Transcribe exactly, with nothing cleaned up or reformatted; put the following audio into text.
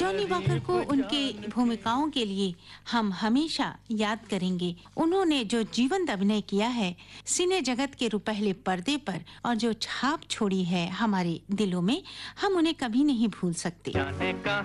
Johnny walker को उनके भूमिकाओं के लिए हम हमेशा याद करेंगे। उन्होंने जो जीवंत अभिनय किया है सिने जगत के रुपहले पर्दे पर और जो छाप छोड़ी है हमारे दिलों में, हम उन्हें कभी नहीं भूल सकते।